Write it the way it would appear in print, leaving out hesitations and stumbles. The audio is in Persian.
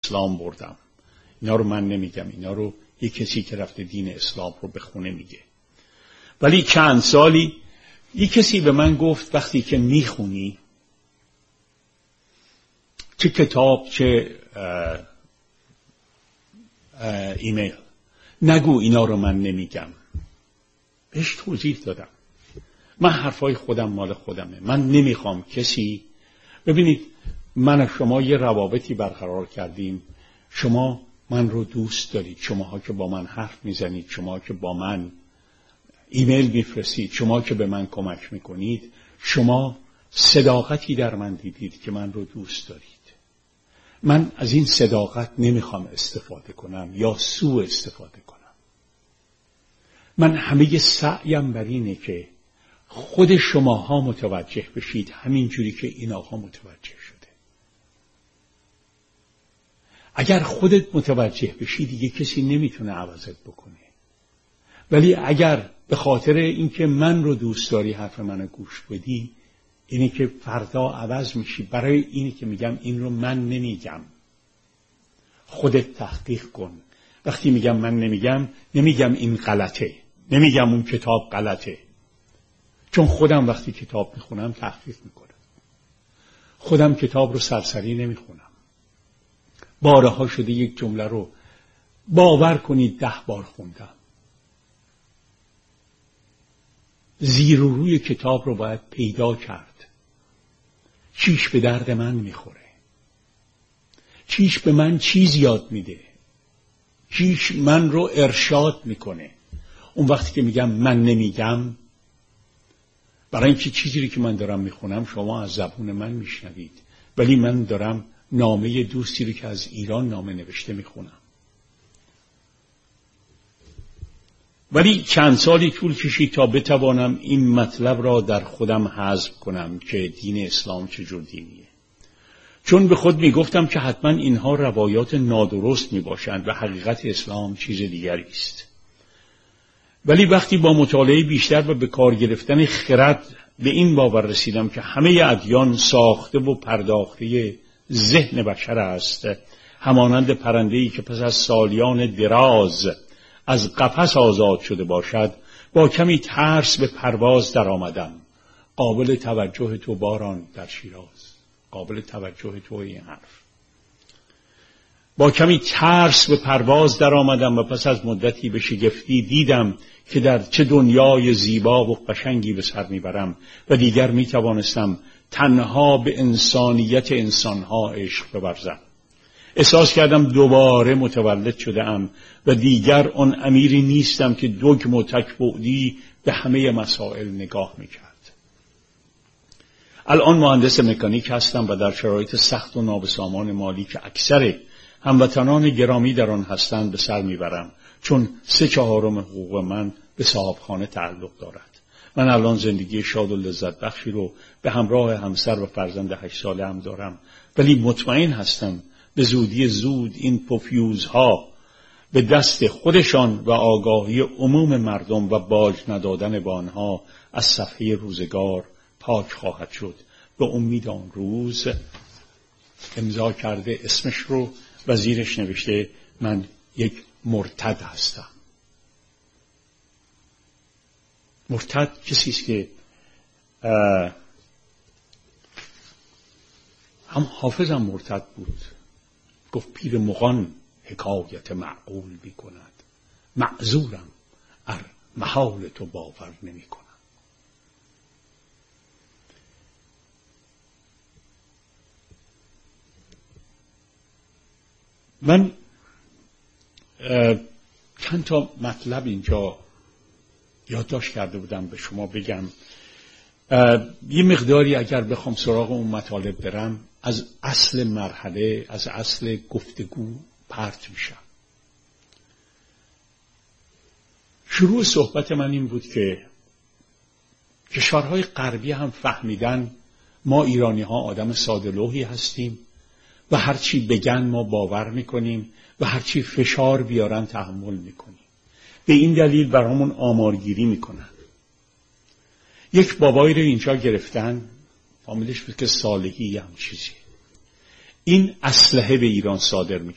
اسلام بردم. اینا رو من نمیگم، اینا رو یک کسی که رفته دین اسلام رو به خونه میگه. ولی چند سالی یک کسی به من گفت وقتی که میخونی چه کتاب چه ایمیل، نگو اینا رو من نمیگم. بهش توضیح دادم من حرفای خودم مال خودمه، من نمیخوام کسی. ببینید من و شما یه روابطی برقرار کردیم، شما من رو دوست دارید، شماها که با من حرف میزنید، شما که با من ایمیل میفرستید، شما که به من کمک میکنید، شما صداقتی در من دیدید که من رو دوست دارید. من از این صداقت نمیخوام استفاده کنم یا سوء استفاده کنم. من همه سعیم بر اینه که خود شماها متوجه بشید همین جوری که این آقا متوجه شده. اگر خودت متوجه بشی دیگه کسی نمیتونه عوضت بکنه. ولی اگر به خاطر اینکه من رو دوست داری حرف منو گوش بدی، اینه که فردا عوض میشی. برای اینه که میگم این رو من نمیگم، خودت تحقیق کن. وقتی میگم من نمیگم این غلطه، نمیگم اون کتاب غلطه، چون خودم وقتی کتاب میخونم تحقیق میکنم. خودم کتاب رو سرسری نمیخونم. بارها شده یک جمله رو باور کنید 10 بار خوندم. زیر و روی کتاب رو باید پیدا کرد. چیش به درد من میخوره، چیش به من چیز یاد میده، چیش من رو ارشاد میکنه. اون وقتی که میگم من نمیگم، برای اینکه چیزی که من دارم میخونم شما از زبون من میشنوید، ولی من دارم نامه دوستی رو که از ایران نامه نوشته میخونم. ولی چند سالی طول کشید تا بتوانم این مطلب را در خودم حذف کنم که دین اسلام چجور دینیه. چون به خود میگفتم که حتما اینها روایات نادرست میباشند و حقیقت اسلام چیز دیگری است. ولی وقتی با مطالعه بیشتر و به کار گرفتن خرد به این باور رسیدم که همه ادیان ساخته و پرداخته ذهن بشر است، همانند پرنده‌ای که پس از سالیان دراز از قفس آزاد شده باشد، با کمی ترس به پرواز در آمدم. قابل توجه تو باران در شیراز، قابل توجه تو این حرف. با کمی ترس به پرواز در آمدم و پس از مدتی به شگفتی دیدم که در چه دنیای زیبا و قشنگی به سر میبرم و دیگر میتوانستم تنها به انسانیت انسانها عشق بورزم. احساس کردم دوباره متولد شده ام و دیگر آن امیری نیستم که دگم و تک‌بعدی به همه مسائل نگاه میکرد. الان مهندس مکانیک هستم و در شرایط سخت و نابسامان مالی که اکثر هموطنان گرامی در آن هستند به سر میبرم، چون 3/4 حقوق من به صاحبخانه تعلق دارد. من الان زندگی شاد و لذت بخشی رو به همراه همسر و فرزند 8 ساله هم دارم، ولی مطمئن هستم به زودی زود این پفیوزها به دست خودشان و آگاهی عموم مردم و باج ندادن به آنها از صفحه روزگار پاک خواهد شد. به امید آن روز امضا کرده اسمش رو و زیرش نوشته من یک مرتد هستم. مرتد کسی است که هم حافظم مرتد بود، گفت پیر مغان حکایت معقول بی کند، معذورم ار محال تو باور نمی کنم. من چند تا مطلب اینجا یادداشت کرده بودم به شما بگم. یه مقداری اگر بخوام سراغ اون مطالب برم از اصل مرحله، از اصل گفتگو پرت میشم. شروع صحبت من این بود که کشورهای غربی هم فهمیدن ما ایرانی ها آدم ساده‌لوحی هستیم و هرچی بگن ما باور میکنیم و هرچی فشار بیارن تحمل میکنیم. به این دلیل برامون آمارگیری میکنن. یک بابایی رو اینجا گرفتن، فامیلش بود که صالحی هم چیزی. این اسلحه به ایران صادر